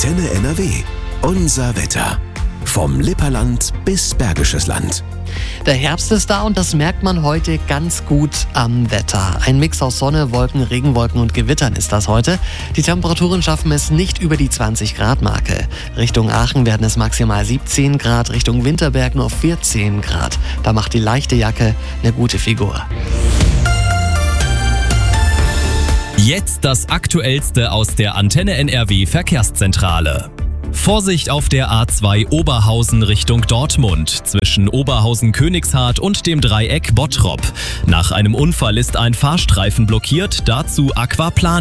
Antenne NRW. Unser Wetter. Vom Lipperland bis Bergisches Land. Der Herbst ist da und das merkt man heute ganz gut am Wetter. Ein Mix aus Sonne, Wolken, Regenwolken und Gewittern ist das heute. Die Temperaturen schaffen es nicht über die 20-Grad-Marke. Richtung Aachen werden es maximal 17 Grad, Richtung Winterberg nur 14 Grad. Da macht die leichte Jacke eine gute Figur. Jetzt das Aktuellste aus der Antenne NRW Verkehrszentrale. Vorsicht auf der A2 Oberhausen Richtung Dortmund zwischen Oberhausen-Königshardt und dem Dreieck Bottrop. Nach einem Unfall ist ein Fahrstreifen blockiert, dazu Aquaplan.